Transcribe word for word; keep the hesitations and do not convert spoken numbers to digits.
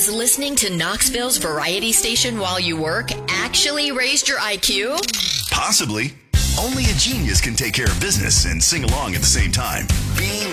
Has listening to Knoxville's variety station while you work actually raised your I Q? Possibly. Only a genius can take care of business and sing along at the same time. Be